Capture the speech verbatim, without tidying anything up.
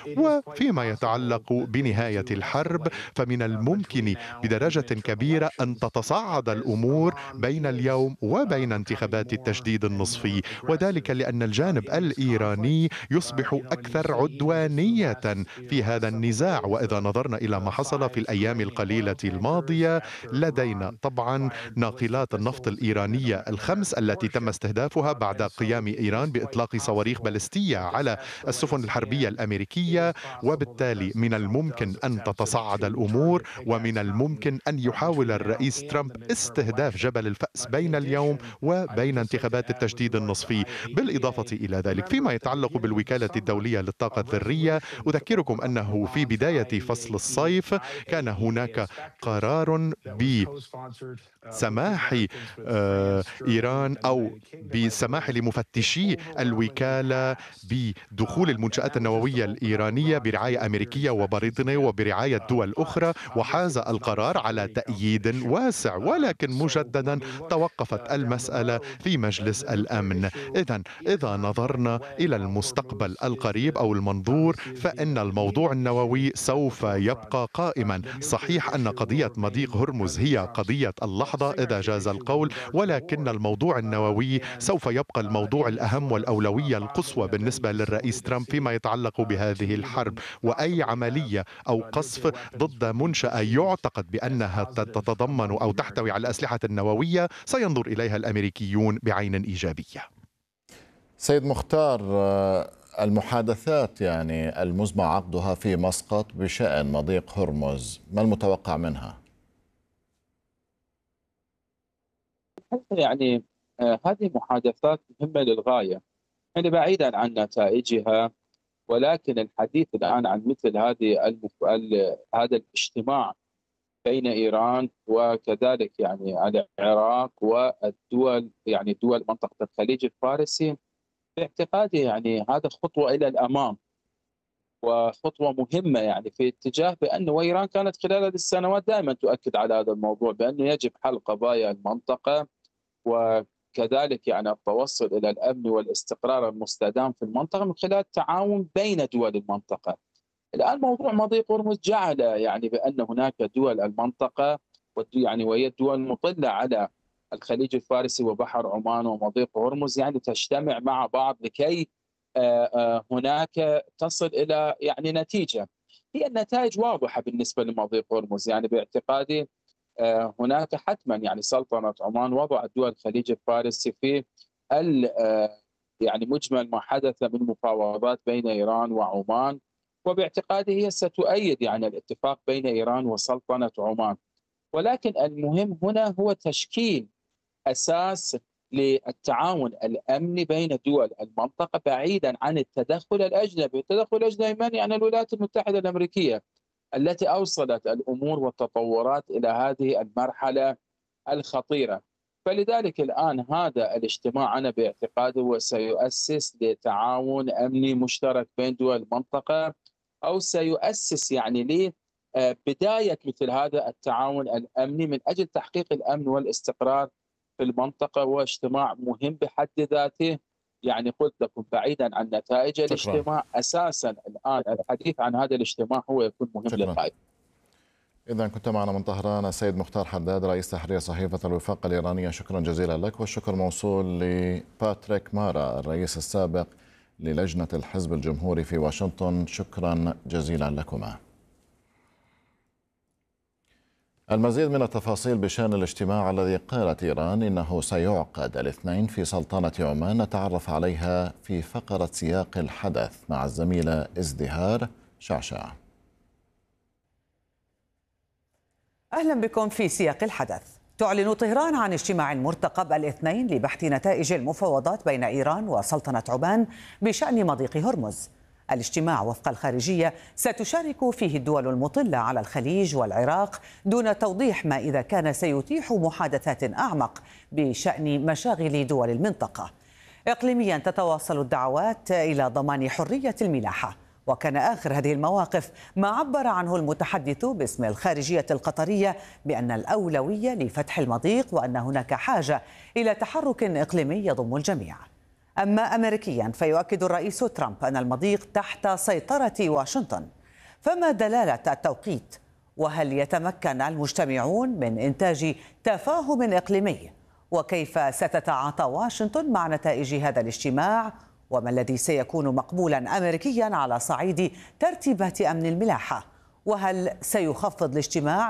وفيما يتعلق بنهاية الحرب فمن الممكن بدرجة كبيرة أن تتصاعد الأمور بين اليوم وبين انتخابات التجديد النصفي، وذلك لأن الجانب الإيراني يصبح أكثر عدوانية في هذا النزاع. وإذا نظرنا إلى ما حصل في الأيام القليلة الماضية، لدينا طبعا ناقلات النفط الإيرانية الخمس التي تم استهدافها بعد قيام إيران بإطلاق صواريخ باليستية على السفن الحربية الأمريكية، وبالتالي من الممكن أن تتصاعد الأمور، ومن الممكن أن يحاول الرئيس ترامب استهداف جبل الفأس بين اليوم وبين انتخابات التجديد النصفي. بالإضافة إلى ذلك، فيما يتعلق بالوكالة الدولية للطاقة الذرية، أذكركم أنه في بداية فصل الصيف كان هناك قرار ب سماح آه، إيران أو بسماح لمفتشي الوكالة بدخول المنشآت النووية الإيرانية برعاية أمريكية وبريطانية وبرعاية دول أخرى، وحاز القرار على تأييد واسع، ولكن مجددا توقفت المسألة في مجلس الأمن. إذن إذا نظرنا إلى المستقبل القريب أو المنظور، فإن الموضوع النووي سوف يبقى قائما. صحيح أن قضية مضيق هرمز هي قضية اللحظة إذا جاز القول، ولكن الموضوع النووي سوف يبقى الموضوع الأهم والأولوية القصوى بالنسبة للرئيس ترامب فيما يتعلق بهذه الحرب. وأي عملية أو قصف ضد منشأة يعتقد بأنها تتضمن أو تحتوي على الأسلحة النووية سينظر إليها الأمريكيون بعين إيجابية. سيد مختار، المحادثات يعني المزمع عقدها في مسقط بشأن مضيق هرمز، ما المتوقع منها؟ يعني آه، هذه محادثات مهمة للغاية، يعني بعيدا عن نتائجها، ولكن الحديث الآن عن مثل هذه المف... ال- هذا الاجتماع بين إيران وكذلك يعني العراق والدول، يعني دول منطقة الخليج الفارسي، باعتقادي يعني هذا خطوة إلى الأمام وخطوة مهمة يعني في اتجاه بأنه، وإيران كانت خلال هذه السنوات دائما تؤكد على هذا الموضوع بأنه يجب حل قضايا المنطقة، وكذلك يعني التوصل إلى الأمن والاستقرار المستدام في المنطقة من خلال التعاون بين دول المنطقة. الآن موضوع مضيق هرمز جعل يعني بأن هناك دول المنطقة يعني وهي الدول المطلة على الخليج الفارسي وبحر عمان ومضيق هرمز يعني تجتمع مع بعض لكي آه، آه، هناك تصل إلى يعني نتيجة. هي النتائج واضحة بالنسبة لمضيق هرمز، يعني باعتقادي آه، هناك حتما يعني سلطنة عمان وضعت دول الخليج الفارسي في ال آه، يعني مجمل ما حدث من مفاوضات بين إيران وعمان، وباعتقادي هي ستؤيد يعني الاتفاق بين إيران وسلطنة عمان. ولكن المهم هنا هو تشكيل أساس للتعاون الأمني بين دول المنطقة بعيدا عن التدخل الأجنبي. التدخل الأجنبي من يعني الولايات المتحدة الأمريكية التي أوصلت الأمور والتطورات إلى هذه المرحلة الخطيرة. فلذلك الآن هذا الاجتماع أنا باعتقادي هو سيؤسس لتعاون أمني مشترك بين دول المنطقة، أو سيؤسس يعني لبداية مثل هذا التعاون الأمني من أجل تحقيق الأمن والاستقرار في المنطقة. واجتماع مهم بحد ذاته، يعني قلت لكم بعيدا عن نتائج شكرا. الاجتماع، أساسا الآن الحديث عن هذا الاجتماع هو يكون مهم شكرا. للغاية. إذا كنت معنا من طهران السيد مختار حداد رئيس تحرير صحيفة الوفاق الإيرانية، شكرا جزيلا لك. والشكر موصول لباتريك مارا الرئيس السابق للجنة الحزب الجمهوري في واشنطن، شكرا جزيلا لكما. المزيد من التفاصيل بشأن الاجتماع الذي قالت إيران إنه سيعقد الاثنين في سلطنة عمان نتعرف عليها في فقرة سياق الحدث مع الزميلة ازدهار شعشع. أهلا بكم في سياق الحدث. تعلن طهران عن اجتماع مرتقب الاثنين لبحث نتائج المفاوضات بين إيران وسلطنة عمان بشأن مضيق هرمز. الاجتماع وفق الخارجية ستشارك فيه الدول المطلة على الخليج والعراق، دون توضيح ما إذا كان سيتيح محادثات أعمق بشأن مشاغل دول المنطقة. إقليميا تتواصل الدعوات إلى ضمان حرية الملاحة، وكان آخر هذه المواقف ما عبر عنه المتحدث باسم الخارجية القطرية بأن الأولوية لفتح المضيق، وأن هناك حاجة إلى تحرك إقليمي يضم الجميع. أما أمريكيا فيؤكد الرئيس ترامب أن المضيق تحت سيطرة واشنطن. فما دلالة التوقيت؟ وهل يتمكن المجتمعون من إنتاج تفاهم إقليمي؟ وكيف ستتعاطى واشنطن مع نتائج هذا الاجتماع؟ وما الذي سيكون مقبولا أمريكيا على صعيد ترتيبات أمن الملاحة؟ وهل سيخفض الاجتماع